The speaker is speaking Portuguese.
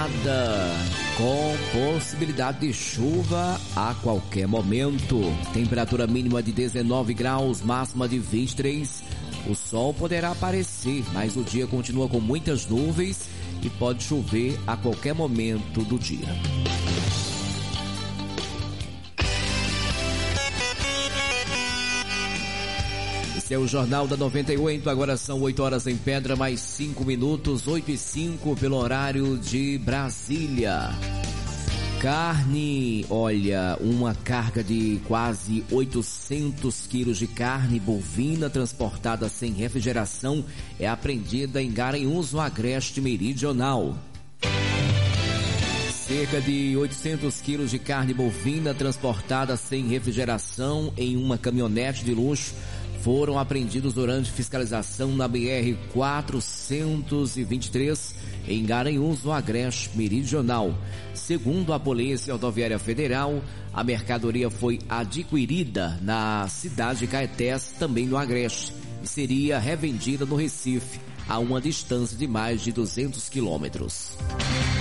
nublada, com possibilidade de chuva a qualquer momento. Temperatura mínima de 19 graus, máxima de 23. O sol poderá aparecer, mas o dia continua com muitas nuvens e pode chover a qualquer momento do dia. Esse é o Jornal da 98, agora são 8 horas em Pedra, mais 5 minutos, 8:05 pelo horário de Brasília. Carne, olha, uma carga de quase 800 quilos de carne bovina transportada sem refrigeração é apreendida em Garanhuns, no Agreste Meridional. Cerca de 800 quilos de carne bovina transportada sem refrigeração em uma caminhonete de luxo foram apreendidos durante fiscalização na BR-423, em Garanhuns, no Agreste Meridional. Segundo a Polícia Rodoviária Federal, a mercadoria foi adquirida na cidade de Caetés, também no Agreste, e seria revendida no Recife, a uma distância de mais de 200 quilômetros.